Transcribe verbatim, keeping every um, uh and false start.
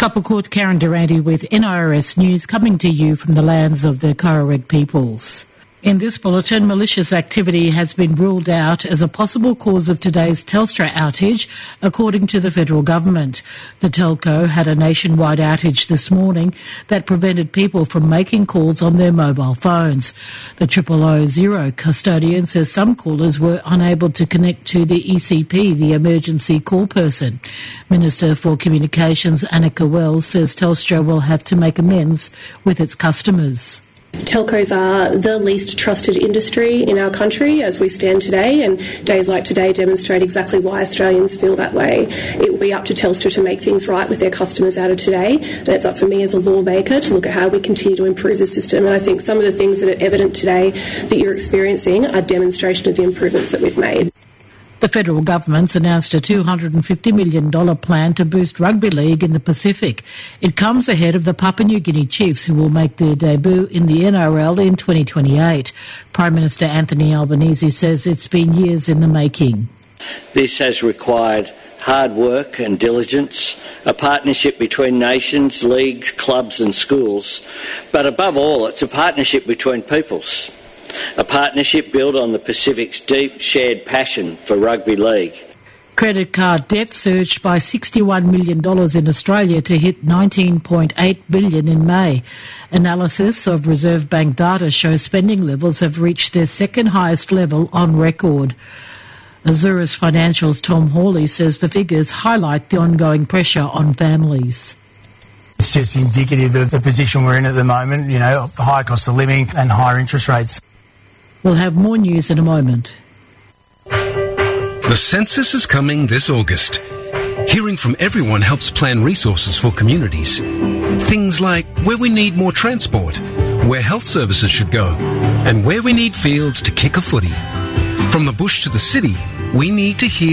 Copper Court, Karen Durante with N I R S News, coming to you from the lands of the Koroweg peoples. In this bulletin, malicious activity has been ruled out as a possible cause of today's Telstra outage, according to the federal government. The telco had a nationwide outage this morning that prevented people from making calls on their mobile phones. The triple oh zero custodian says some callers were unable to connect to the E C P, the emergency call person. Minister for Communications Annika Wells says Telstra will have to make amends with its customers. Telcos are the least trusted industry in our country as we stand today, and days like today demonstrate exactly why Australians feel that way. It will be up to Telstra to make things right with their customers out of today, and it's up for me as a lawmaker to look at how we continue to improve the system. And I think some of the things that are evident today that you're experiencing are demonstration of the improvements that we've made. The federal government's announced a two hundred fifty million dollars plan to boost rugby league in the Pacific. It comes ahead of the Papua New Guinea Chiefs, who will make their debut in the N R L in twenty twenty-eight. Prime Minister Anthony Albanese says it's been years in the making. This has required hard work and diligence, a partnership between nations, leagues, clubs and schools, but above all, it's a partnership between peoples. A partnership built on the Pacific's deep shared passion for rugby league. Credit card debt surged by sixty-one million dollars in Australia to hit nineteen point eight billion dollars in May. Analysis of Reserve Bank data shows spending levels have reached their second highest level on record. Azurus Financial's Tom Hawley says the figures highlight the ongoing pressure on families. It's just indicative of the position we're in at the moment, you know, high cost of living and higher interest rates. We'll have more news in a moment. The census is coming this August. Hearing from everyone helps plan resources for communities. Things like where we need more transport, where health services should go, and where we need fields to kick a footy. From the bush to the city, we need to hear